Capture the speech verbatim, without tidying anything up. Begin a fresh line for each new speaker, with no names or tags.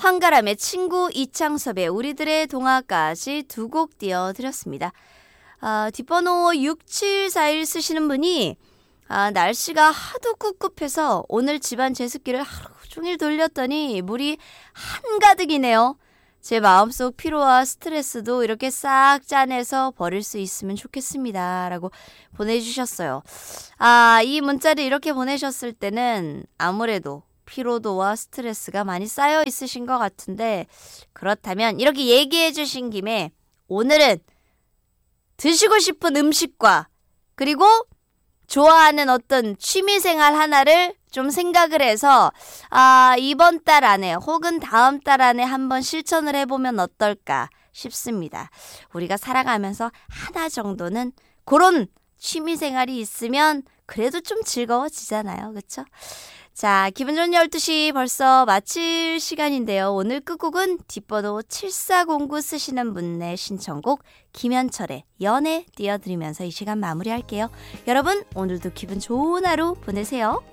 황가람의 친구, 이창섭의 우리들의 동화까지 두 곡 띄워드렸습니다. 아, 뒷번호 육칠사일 쓰시는 분이 아, 날씨가 하도 꿉꿉해서 오늘 집안 제습기를 하루 종일 돌렸더니 물이 한가득이네요. 제 마음속 피로와 스트레스도 이렇게 싹 짜내서 버릴 수 있으면 좋겠습니다. 라고 보내주셨어요. 아, 이 문자를 이렇게 보내셨을 때는 아무래도 피로도와 스트레스가 많이 쌓여 있으신 것 같은데, 그렇다면 이렇게 얘기해 주신 김에 오늘은 드시고 싶은 음식과 그리고 좋아하는 어떤 취미생활 하나를 좀 생각을 해서 아, 이번 달 안에 혹은 다음 달 안에 한번 실천을 해보면 어떨까 싶습니다. 우리가 살아가면서 하나 정도는 그런 취미생활이 있으면 그래도 좀 즐거워지잖아요. 그렇죠? 자, 기분 좋은 열두 시 벌써 마칠 시간인데요. 오늘 끝곡은 뒷번호 칠사공구 쓰시는 분의 신청곡 김현철의 연애 띄워드리면서 이 시간 마무리할게요. 여러분, 오늘도 기분 좋은 하루 보내세요.